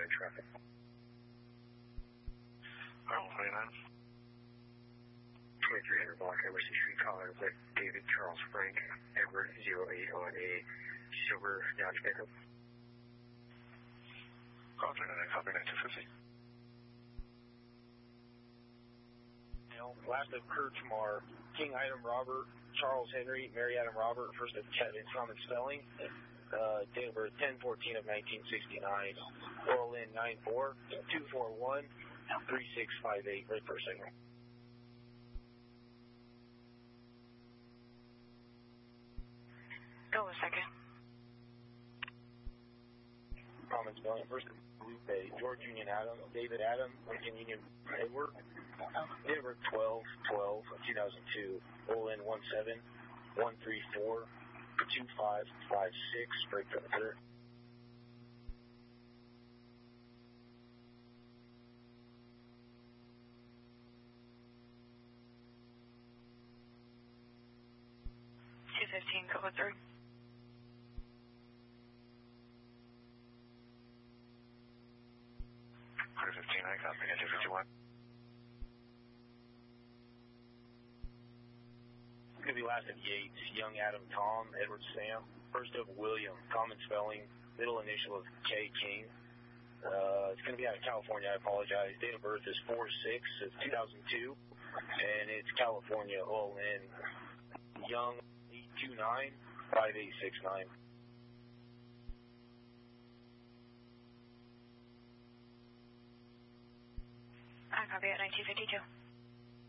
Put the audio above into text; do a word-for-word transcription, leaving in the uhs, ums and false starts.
twenty-nine traffic. Arnold twenty-nine. twenty-three hundred block Emerson Street, caller with David Charles Frank Edward zero eight on a silver Dodge pickup. Call twenty-nine, copy nine two fifty. Last of Kurtzmar, King Item Robert, Charles Henry, Mary Adam Robert, first of Kevin, common spelling, uh, date of birth ten fourteen of nineteen sixty-nine, oral in nine four two four one three six five eight, right first signal. Go a second. Common spelling, first of Lupe, George Union Adam, David Adam, Lincoln Union Edward, date of birth twelve twelve two thousand two, oral in one seven one three four two five five six, break for the third. two fifteen, go a third. two fifteen, I copy two fifty-one. It's going to be last of Yates, Young Adam Tom, Edward Sam, first of William, common spelling, middle initial of K King. Uh, it's going to be out of California, I apologize. Date of birth is four six of two thousand two, and it's California, all in Young eight two nine five eight six nine. I copy at nineteen fifty-two.